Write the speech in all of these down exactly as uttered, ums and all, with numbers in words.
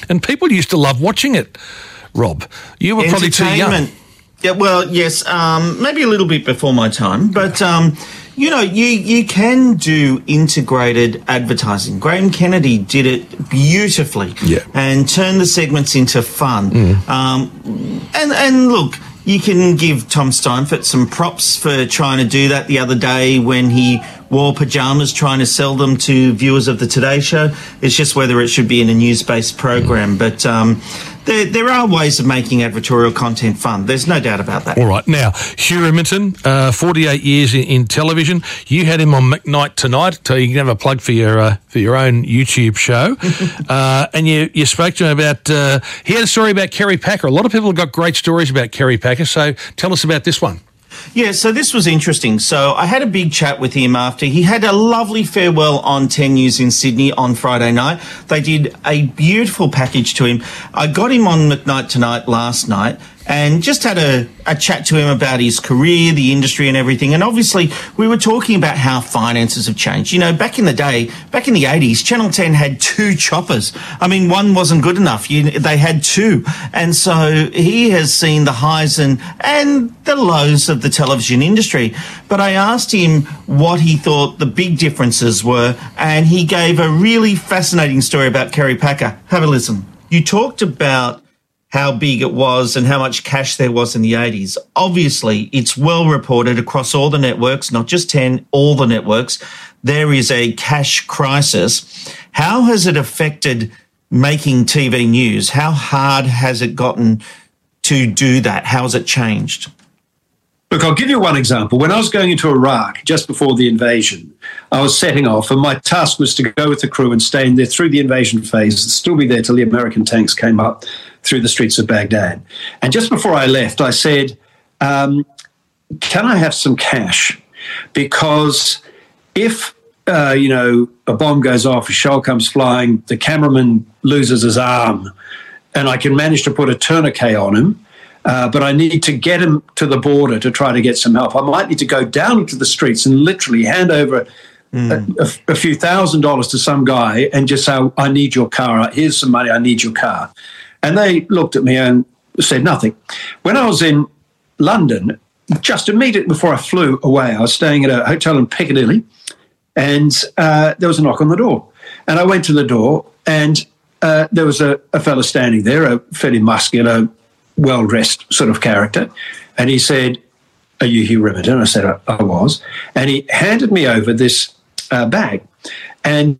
and people used to love watching it. Rob, you were probably too young. Yeah, well, yes, um, maybe a little bit before my time, but, um, you know, you, you can do integrated advertising. Graham Kennedy did it beautifully, yeah. and turned the segments into fun. Mm. Um, and, and look, you can give Tom Steinfort some props for trying to do that the other day when he wore pyjamas trying to sell them to viewers of the Today Show. It's just whether it should be in a news-based program. Mm. But um, there, there are ways of making advertorial content fun. There's no doubt about that. All right. Now, Hugh Riminton, uh, forty-eight years in, in television. You had him on McKnight Tonight, so you can have a plug for your uh, for your own YouTube show. uh, and you, you spoke to him about, uh, he had a story about Kerry Packer. A lot of people have got great stories about Kerry Packer, so tell us about this one. Yeah, so this was interesting. So I had a big chat with him after he had a lovely farewell on ten News in Sydney on Friday night. They did a beautiful package to him. I got him on McKnight Tonight last night and just had a, a chat to him about his career, the industry and everything. And obviously we were talking about how finances have changed. You know, back in the day, back in the eighties, Channel ten had two choppers. I mean, one wasn't good enough. You, they had two. And so he has seen the highs and, and the lows of the television industry. But I asked him what he thought the big differences were, and he gave a really fascinating story about Kerry Packer. Have a listen. You talked about how big it was and how much cash there was in the eighties. Obviously, it's well reported across all the networks, not just ten, all the networks. There is a cash crisis. How has it affected making T V news? How hard has it gotten to do that? How has it changed? Look, I'll give you one example. When I was going into Iraq just before the invasion, I was setting off, and my task was to go with the crew and stay in there through the invasion phase, and still be there till the American tanks came up through the streets of Baghdad. And just before I left, I said, um, can I have some cash? Because if, uh, you know, a bomb goes off, a shell comes flying, the cameraman loses his arm, and I can manage to put a tourniquet on him, Uh, but I need to get him to the border to try to get some help. I might need to go down into the streets and literally hand over mm. a, a, a few thousand dollars to some guy and just say, I need your car. Here's some money. I need your car. And they looked at me and said nothing. When I was in London, just immediately before I flew away, I was staying at a hotel in Piccadilly, and uh, there was a knock on the door. And I went to the door, and uh, there was a, a fellow standing there, a fairly muscular, well-dressed sort of character, and he said, are you Hugh Riminton? I said, I, I was. And he handed me over this uh, bag and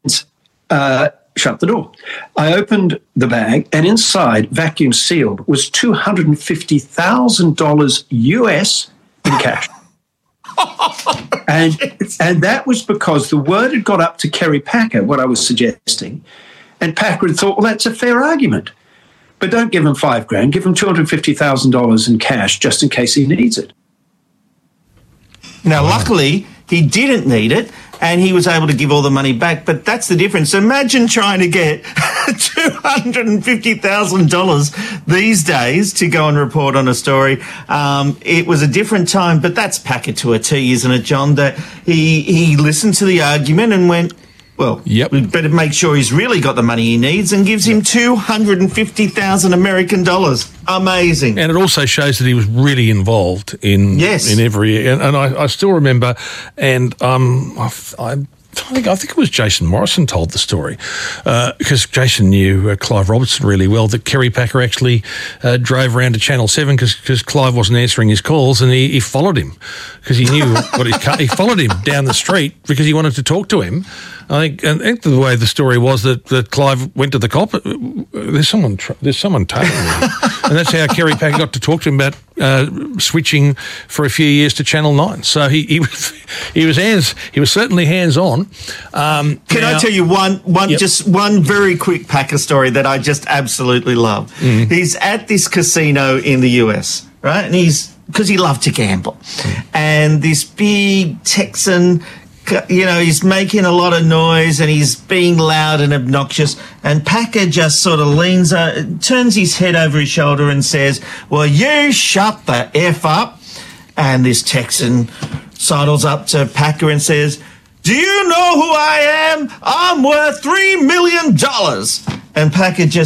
uh, shut the door. I opened the bag, and inside, vacuum sealed, was two hundred fifty thousand dollars U S in cash. and and that was because the word had got up to Kerry Packer, what I was suggesting, and Packer had thought, well, that's a fair argument. But don't give him five grand. Give him two hundred fifty thousand dollars in cash just in case he needs it. Now, luckily, he didn't need it, and he was able to give all the money back. But that's the difference. Imagine trying to get two hundred fifty thousand dollars these days to go and report on a story. Um, it was a different time, but that's Packer to a T, isn't it, John? That he, he listened to the argument and went, well, yep. we better make sure he's really got the money he needs, and gives him two hundred fifty thousand American dollars. Amazing. And it also shows that he was really involved in yes. in every, and, and I, I still remember, and um, I, I I think, I think it was Jason Morrison told the story, uh, because Jason knew uh, Clive Robertson really well, that Kerry Packer actually uh, drove around to Channel seven because Clive wasn't answering his calls, and he, he followed him because he knew what his car, he followed him down the street because he wanted to talk to him. I think, and I think the way the story was that, that Clive went to the cop. There's someone, there's someone tailing me, and that's how Kerry Packer got to talk to him about uh, switching for a few years to Channel nine. So he he was he was hands he was certainly hands on. Um, Can now, I tell you one one yep. just one very quick Packer story that I just absolutely love? Mm. He's at this casino in the U S, right, and he's because he loved to gamble, mm. and this big Texan. You know, he's making a lot of noise and he's being loud and obnoxious. And Packer just sort of leans, uh, turns his head over his shoulder and says, well, you shut the F up. And this Texan sidles up to Packer and says, do you know who I am? I'm worth three million dollars. And Packer just